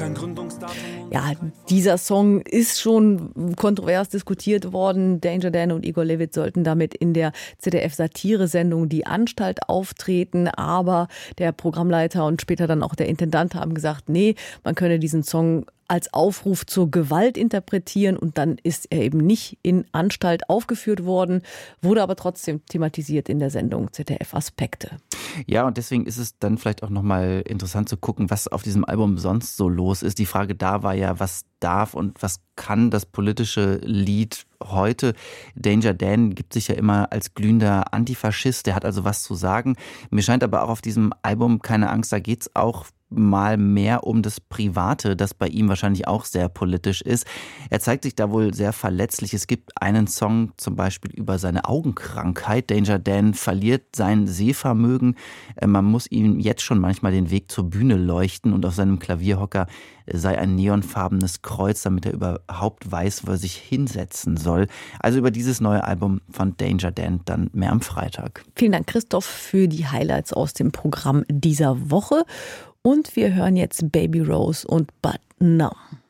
Ja, dieser Song ist schon kontrovers diskutiert worden. Danger Dan und Igor Levit sollten damit in der ZDF-Satire-Sendung Die Anstalt auftreten. Aber der Programmleiter und später dann auch der Intendant haben gesagt, nee, man könne diesen Song als Aufruf zur Gewalt interpretieren und dann ist er eben nicht in Anstalt aufgeführt worden, wurde aber trotzdem thematisiert in der Sendung ZDF Aspekte. Ja, und deswegen ist es dann vielleicht auch nochmal interessant zu gucken, was auf diesem Album sonst so los ist. Die Frage da war ja, was darf und was kann das politische Lied heute? Danger Dan gibt sich ja immer als glühender Antifaschist, der hat also was zu sagen. Mir scheint aber auch auf diesem Album, keine Angst, da geht's auch mal mehr um das Private, das bei ihm wahrscheinlich auch sehr politisch ist. Er zeigt sich da wohl sehr verletzlich. Es gibt einen Song zum Beispiel über seine Augenkrankheit. Danger Dan verliert sein Sehvermögen. Man muss ihm jetzt schon manchmal den Weg zur Bühne leuchten und auf seinem Klavierhocker sei ein neonfarbenes Kreuz, damit er überhaupt weiß, wo er sich hinsetzen soll. Also über dieses neue Album von Danger Dan dann mehr am Freitag. Vielen Dank, Christoph, für die Highlights aus dem Programm dieser Woche. Und wir hören jetzt Baby Rose und But Numb.